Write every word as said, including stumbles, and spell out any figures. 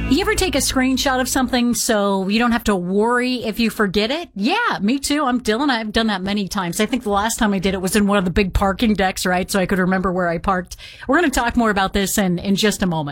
You ever take a screenshot of something so you don't have to worry if you forget it? Yeah, me too. I'm Dylan. I've done that many times. I think the last time I did it was in one of the big parking decks, right? So I could remember where I parked. We're going to talk more about this in, in just a moment.